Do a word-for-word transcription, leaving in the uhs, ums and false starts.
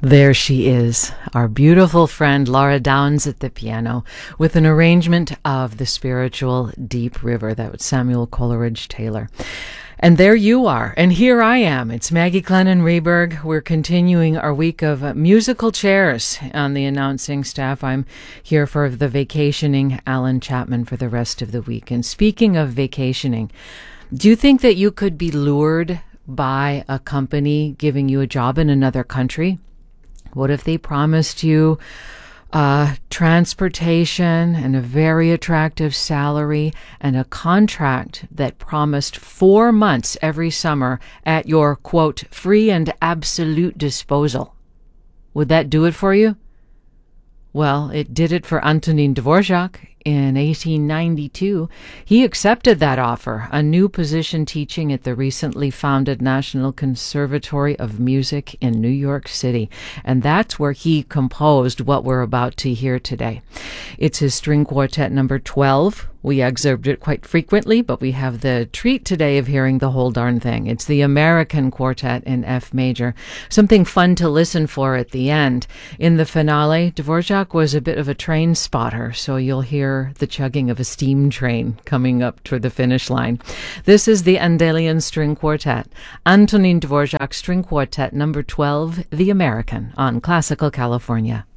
There she is, our beautiful friend Laura Downs at the piano, with an arrangement of the spiritual Deep River. That was Samuel Coleridge Taylor. And there you are, and here I am. It's Maggie Glennon Rehberg. We're continuing our week of uh, musical chairs on the announcing staff. I'm here for the vacationing Alan Chapman for the rest of the week. And speaking of vacationing, do you think that you could be lured by a company giving you a job in another country? What if they promised you uh, transportation and a very attractive salary and a contract that promised four months every summer at your, quote, free and absolute disposal? Would that do it for you? Well, it did it for Antonin Dvorak in eighteen ninety-two. He accepted that offer, a new position teaching at the recently founded National Conservatory of Music in New York City. And that's where he composed what we're about to hear today. It's his string quartet number twelve. We excerpt it quite frequently, but we have the treat today of hearing the whole darn thing. It's the American Quartet in F major. Something fun to listen for at the end. In the finale, Dvorak was a bit of a train spotter, so you'll hear the chugging of a steam train coming up to the finish line. This is the Andalian String Quartet. Antonin Dvorak String Quartet number twelve, The American, on Classical California.